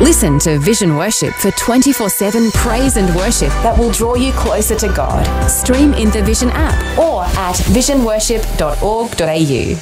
Listen to Vision Worship for 24/7 praise and worship that will draw you closer to God. Stream in the Vision app or at visionworship.org.au.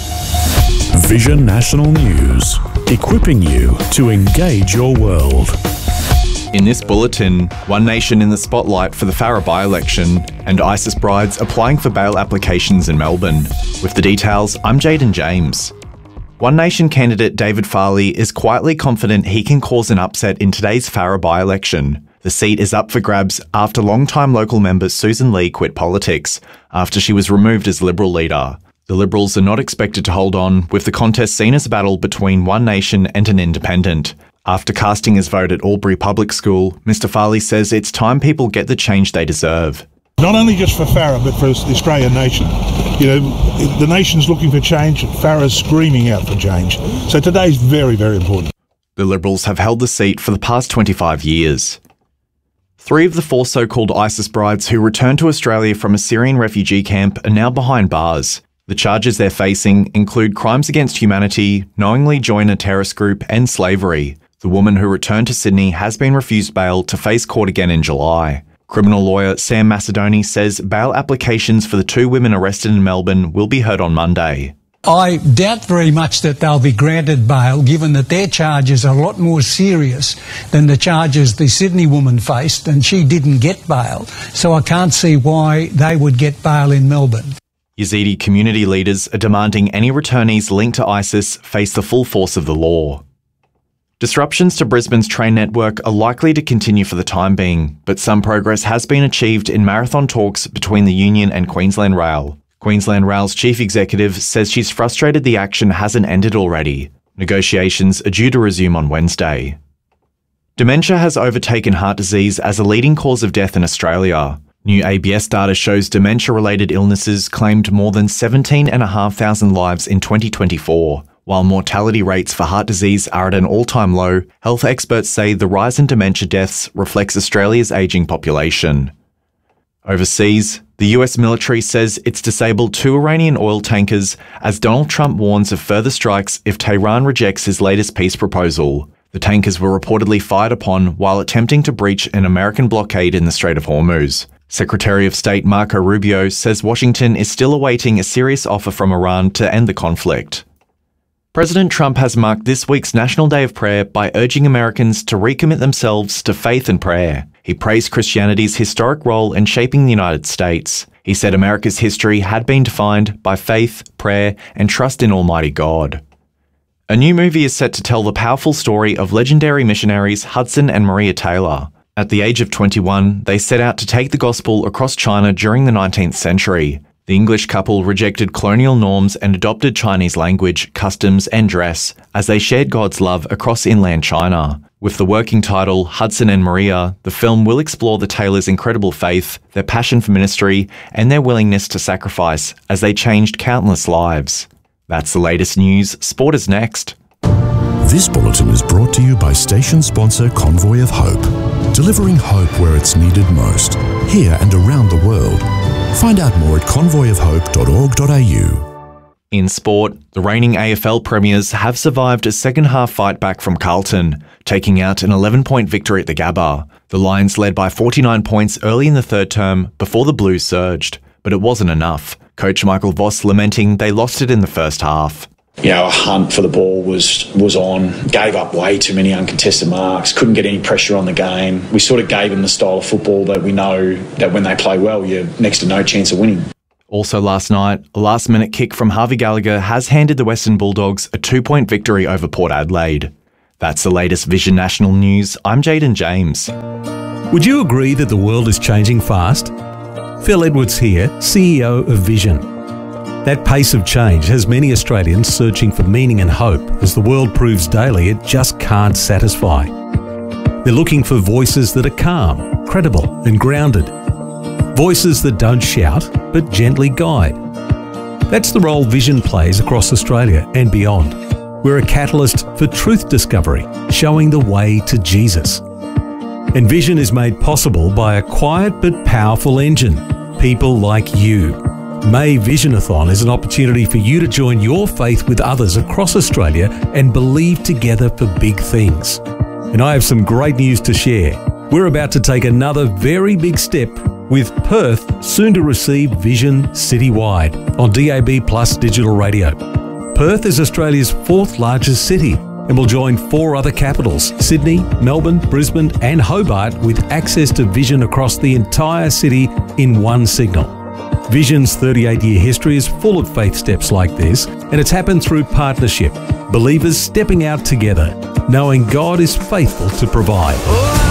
Vision National News, equipping you to engage your world. In this bulletin, One Nation in the spotlight for the Farrer by-election and ISIS brides applying for bail applications in Melbourne. With the details, I'm Jaden James. One Nation candidate David Farley is quietly confident he can cause an upset in today's Farrer by-election. The seat is up for grabs after long-time local member Susan Lee quit politics after she was removed as Liberal leader. The Liberals are not expected to hold on, with the contest seen as a battle between One Nation and an independent. After casting his vote at Albury Public School, Mr Farley says it's time people get the change they deserve. Not only just for Farrer, but for the Australian nation. You know, the nation's looking for change, Farrer's screaming out for change. So today's very, very important. The Liberals have held the seat for the past 25 years. 3 of the 4 so-called ISIS brides who returned to Australia from a Syrian refugee camp are now behind bars. The charges they're facing include crimes against humanity, knowingly join a terrorist group, and slavery. The woman who returned to Sydney has been refused bail to face court again in July. Criminal lawyer Sam Macedoni says bail applications for the 2 women arrested in Melbourne will be heard on Monday. I doubt very much that they'll be granted bail, given that their charges are a lot more serious than the charges the Sydney woman faced, and she didn't get bail. So I can't see why they would get bail in Melbourne. Yazidi community leaders are demanding any returnees linked to ISIS face the full force of the law. Disruptions to Brisbane's train network are likely to continue for the time being, but some progress has been achieved in marathon talks between the union and Queensland Rail. Queensland Rail's chief executive says she's frustrated the action hasn't ended already. Negotiations are due to resume on Wednesday. Dementia has overtaken heart disease as a leading cause of death in Australia. New ABS data shows dementia-related illnesses claimed more than 17,500 lives in 2024. While mortality rates for heart disease are at an all-time low, health experts say the rise in dementia deaths reflects Australia's ageing population. Overseas, the US military says it's disabled 2 Iranian oil tankers as Donald Trump warns of further strikes if Tehran rejects his latest peace proposal. The tankers were reportedly fired upon while attempting to breach an American blockade in the Strait of Hormuz. Secretary of State Marco Rubio says Washington is still awaiting a serious offer from Iran to end the conflict. President Trump has marked this week's National Day of Prayer by urging Americans to recommit themselves to faith and prayer. He praised Christianity's historic role in shaping the United States. He said America's history had been defined by faith, prayer, and trust in Almighty God. A new movie is set to tell the powerful story of legendary missionaries Hudson and Maria Taylor. At the age of 21, they set out to take the gospel across China during the 19th century. The English couple rejected colonial norms and adopted Chinese language, customs, and dress as they shared God's love across inland China. With the working title Hudson and Maria, the film will explore the Taylors' incredible faith, their passion for ministry, and their willingness to sacrifice as they changed countless lives. That's the latest news. Sport is next. This bulletin is brought to you by station sponsor Convoy of Hope, delivering hope where it's needed most, here and around the world. Find out more at convoyofhope.org.au. In sport, the reigning AFL premiers have survived a second-half fight back from Carlton, taking out an 11-point victory at the Gabba. The Lions led by 49 points early in the third term before the Blues surged, but it wasn't enough. Coach Michael Voss lamenting they lost it in the first half. You know, a hunt for the ball was on, gave up way too many uncontested marks, couldn't get any pressure on the game. We sort of gave them the style of football that we know that when they play well, you're next to no chance of winning. Also last night, a last-minute kick from Harvey Gallagher has handed the Western Bulldogs a 2-point victory over Port Adelaide. That's the latest Vision National News. I'm Jaden James. Would you agree that the world is changing fast? Phil Edwards here, CEO of Vision. That pace of change has many Australians searching for meaning and hope as the world proves daily it just can't satisfy. They're looking for voices that are calm, credible and grounded. Voices that don't shout but gently guide. That's the role Vision plays across Australia and beyond. We're a catalyst for truth discovery, showing the way to Jesus. And Vision is made possible by a quiet but powerful engine, people like you. May Visionathon is an opportunity for you to join your faith with others across Australia and believe together for big things. And I have some great news to share. We're about to take another very big step, with Perth soon to receive Vision citywide on DAB Plus digital radio. Perth is Australia's 4th largest city and will join 4 other capitals, Sydney, Melbourne, Brisbane and Hobart, with access to Vision across the entire city in one signal. Vision's 38-year history is full of faith steps like this, and it's happened through partnership, believers stepping out together, knowing God is faithful to provide.